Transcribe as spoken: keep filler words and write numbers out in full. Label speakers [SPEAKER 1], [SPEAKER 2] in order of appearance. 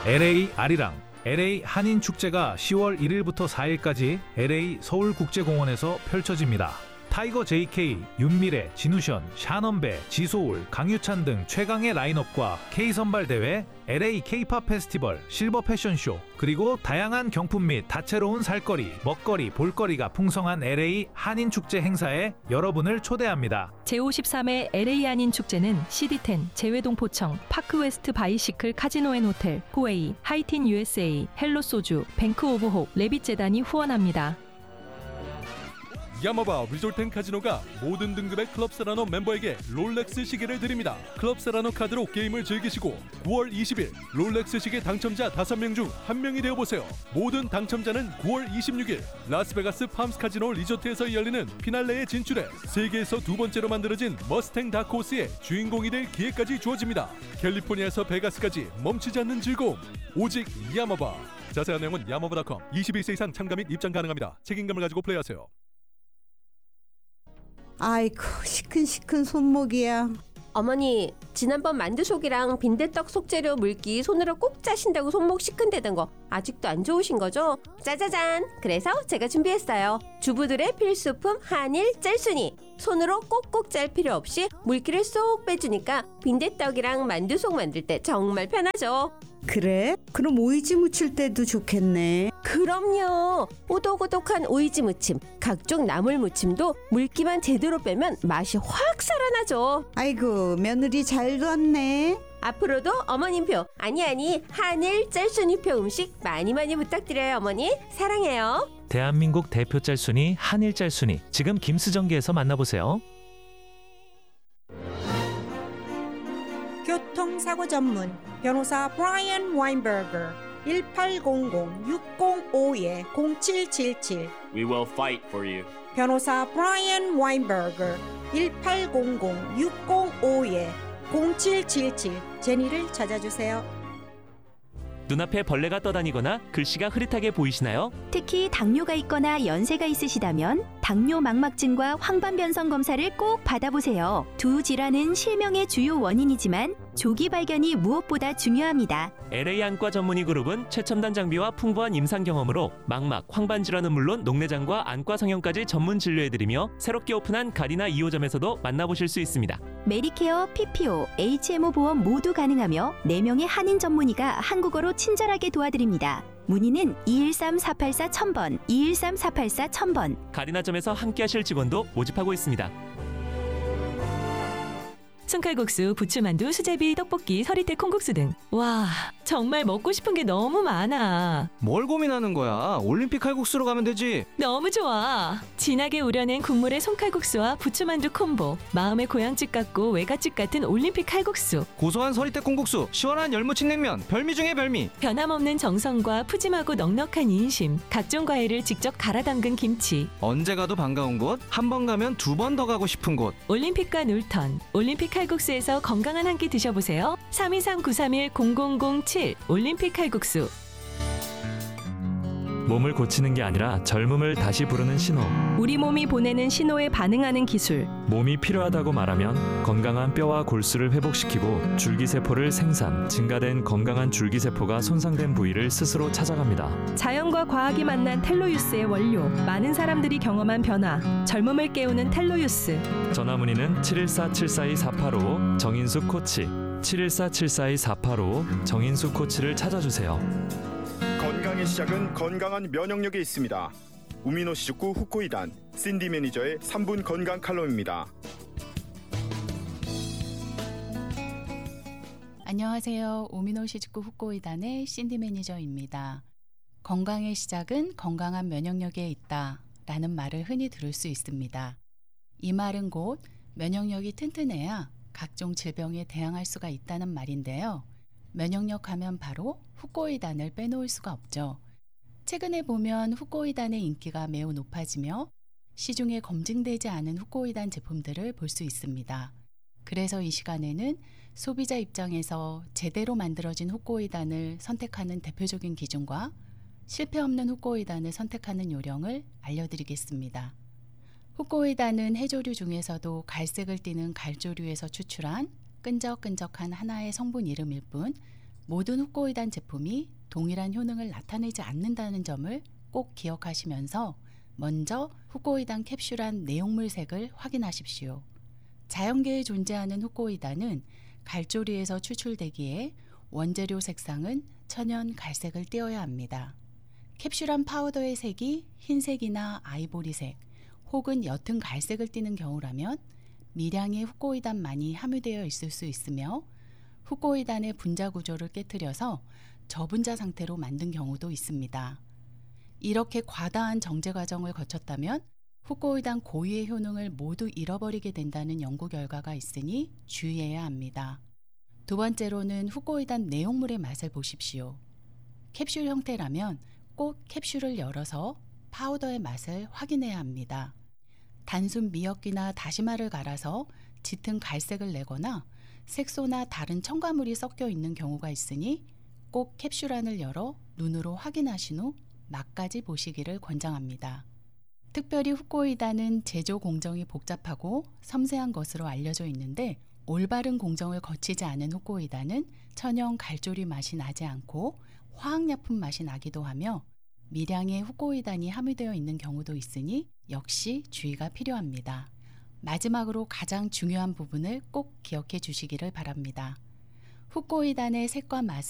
[SPEAKER 1] 엘에이 아리랑 엘에이 한인축제가 시월 일일부터 사일까지 엘에이 서울국제공원에서 펼쳐집니다. 타이거 제이케이, 윤미래, 진우션, 샤넌베, 지소울, 강유찬 등 최강의 라인업과 K선발대회, 엘에이 K-팝 페스티벌, 실버 패션쇼, 그리고 다양한 경품 및 다채로운 살거리, 먹거리, 볼거리가 풍성한 엘에이 한인축제 행사에 여러분을 초대합니다.
[SPEAKER 2] 제오십삼 회 엘에이 한인축제는 씨디텐, 제외동포청, 파크웨스트 바이시클 카지노앤호텔, 후웨이, 하이틴 유에스에이, 헬로소주, 뱅크 오브 홉, 레빗재단이 후원합니다.
[SPEAKER 3] 야마바 리조트앤카지노가 모든 등급의 클럽세라노 멤버에게 롤렉스 시계를 드립니다. 클럽세라노 카드로 게임을 즐기시고 구월 이십일 롤렉스 시계 당첨자 다섯 명 중 한 명이 되어보세요. 모든 당첨자는 구월 이십육일 라스베가스 팜스 카지노 리조트에서 열리는 피날레에 진출해 세계에서 두 번째로 만들어진 머스탱 다크호스의 주인공이 될 기회까지 주어집니다. 캘리포니아에서 베가스까지 멈추지 않는 즐거움, 오직 야마바. 자세한 내용은 야마바 닷컴. 이십일 세 이상 참가 및 입장 가능합니다. 책임감을 가지고 플레이하세요.
[SPEAKER 4] 아이고 시큰시큰 손목이야.
[SPEAKER 5] 어머니, 지난번 만두속이랑 빈대떡 속재료 물기 손으로 꼭 짜신다고 손목 시큰대던 거 아직도 안 좋으신 거죠? 짜자잔! 그래서 제가 준비했어요. 주부들의 필수품 한일 짤순이. 손으로 꼭꼭 짤 필요 없이 물기를 쏙 빼주니까 빈대떡이랑 만두속 만들 때 정말 편하죠.
[SPEAKER 4] 그래? 그럼 오이지 무칠 때도 좋겠네.
[SPEAKER 5] 그럼요. 오독오독한 오이지 무침, 각종 나물 무침도 물기만 제대로 빼면 맛이 확 살아나죠.
[SPEAKER 4] 아이고 며느리 잘 뒀네.
[SPEAKER 5] 앞으로도 어머님표, 아니 아니 한일 짤순이표 음식 많이 많이 부탁드려요. 어머니 사랑해요.
[SPEAKER 6] 대한민국 대표 짤순이 한일 짤순이, 지금 김수정기에서 만나보세요.
[SPEAKER 7] 교통사고 전문 변호사 브라이언 와인버거 일팔공공 육공오 공칠칠칠
[SPEAKER 8] We will fight for you.
[SPEAKER 7] 변호사 브라이언 와인버거 일팔공공 육공오 공칠칠칠 제니를 찾아주세요.
[SPEAKER 6] 눈앞에 벌레가 떠다니거나 글씨가 흐릿하게 보이시나요?
[SPEAKER 9] 특히 당뇨가 있거나 연세가 있으시다면 당뇨 망막증과 황반변성 검사를 꼭 받아보세요. 두 질환은 실명의 주요 원인이지만 조기 발견이 무엇보다 중요합니다.
[SPEAKER 6] 엘에이 안과 전문의 그룹은 최첨단 장비와 풍부한 임상 경험으로 망막, 황반 질환은 물론 녹내장과 안과 성형까지 전문 진료해드리며 새롭게 오픈한 가리나 이 호점에서도 만나보실 수 있습니다.
[SPEAKER 9] 메디케어, 피피오, 에이치엠오 보험 모두 가능하며 네 명의 한인 전문의가 한국어로 친절하게 도와드립니다. 문의는 이일삼 사팔사 천번, 이일삼 사팔사 천번.
[SPEAKER 6] 가리나점에서 함께하실 직원도 모집하고 있습니다.
[SPEAKER 2] 순칼국수, 부추만두, 수제비, 떡볶이, 서리태 콩국수 등. 와, 정말 먹고 싶은 게 너무 많아.
[SPEAKER 10] 뭘 고민하는 거야? 올림픽 칼국수로 가면 되지.
[SPEAKER 2] 너무 좋아. 진하게 우려낸 국물의 손칼국수와 부추만두 콤보. 마음의 고향집 같고 외갓집 같은 올림픽 칼국수.
[SPEAKER 10] 고소한 서리태 콩국수, 시원한 열무침냉면, 별미 중에 별미.
[SPEAKER 2] 변함없는 정성과 푸짐하고 넉넉한 인심. 각종 과일을 직접 갈아 담근 김치.
[SPEAKER 10] 언제 가도 반가운 곳, 한 번 가면 두 번 더 가고 싶은 곳.
[SPEAKER 2] 올림픽과 놀턴. 올림픽 칼국수에서 건강한 한 끼 드셔보세요. 삼이삼 구삼일 공공공칠 올림픽 칼국수.
[SPEAKER 6] 몸을 고치는 게 아니라 젊음을 다시 부르는 신호.
[SPEAKER 2] 우리 몸이 보내는 신호에 반응하는 기술.
[SPEAKER 6] 몸이 필요하다고 말하면 건강한 뼈와 골수를 회복시키고 줄기세포를 생산, 증가된 건강한 줄기세포가 손상된 부위를 스스로 찾아갑니다.
[SPEAKER 2] 자연과 과학이 만난 텔로유스의 원료. 많은 사람들이 경험한 변화. 젊음을 깨우는 텔로유스.
[SPEAKER 6] 전화문의는 칠일사 칠사이 사팔오 정인숙 코치, 칠일사 칠사이 사팔오 정인숙 코치를 찾아주세요.
[SPEAKER 11] 건강의 시작은 건강한 면역력에 있습니다. 우미노 시즈쿠 후코이단 신디 매니저의 삼 분 건강 칼럼입니다.
[SPEAKER 12] 안녕하세요. 우미노 시즈쿠 후코이단의 신디 매니저입니다. 건강의 시작은 건강한 면역력에 있다 라는 말을 흔히 들을 수 있습니다. 이 말은 곧 면역력이 튼튼해야 각종 질병에 대항할 수가 있다는 말인데요. 면역력 하면 바로 후코이단을 빼놓을 수가 없죠. 최근에 보면 후코이단의 인기가 매우 높아지며 시중에 검증되지 않은 후코이단 제품들을 볼 수 있습니다. 그래서 이 시간에는 소비자 입장에서 제대로 만들어진 후코이단을 선택하는 대표적인 기준과 실패 없는 후코이단을 선택하는 요령을 알려드리겠습니다. 후코이단은 해조류 중에서도 갈색을 띠는 갈조류에서 추출한 끈적끈적한 하나의 성분 이름일 뿐 모든 후코이단 제품이 동일한 효능을 나타내지 않는다는 점을 꼭 기억하시면서 먼저 후코이단 캡슐 안 내용물 색을 확인하십시오. 자연계에 존재하는 후코이단은 갈조리에서 추출되기에 원재료 색상은 천연 갈색을 띄어야 합니다. 캡슐안 파우더의 색이 흰색이나 아이보리색 혹은 옅은 갈색을 띠는 경우라면 미량의 후코이단만이 함유되어 있을 수 있으며 후코이단의 분자 구조를 깨뜨려서 저분자 상태로 만든 경우도 있습니다. 이렇게 과다한 정제 과정을 거쳤다면 후코이단 고유의 효능을 모두 잃어버리게 된다는 연구 결과가 있으니 주의해야 합니다. 두 번째로는 후코이단 내용물의 맛을 보십시오. 캡슐 형태라면 꼭 캡슐을 열어서 파우더의 맛을 확인해야 합니다. 단순 미역기나 다시마를 갈아서 짙은 갈색을 내거나 색소나 다른 첨가물이 섞여 있는 경우가 있으니 꼭 캡슐 안을 열어 눈으로 확인하신 후 맛까지 보시기를 권장합니다. 특별히 후코이단은 제조 공정이 복잡하고 섬세한 것으로 알려져 있는데 올바른 공정을 거치지 않은 후코이단은 천연 갈조리 맛이 나지 않고 화학약품 맛이 나기도 하며 미량의 후코이단이 함유되어 있는 경우도 있으니 역시 주의가 필요합니다. 마지막으로 가장 중요한 부분을 꼭 기억해 주시기를 바랍니다. 후코이단의 색과 맛은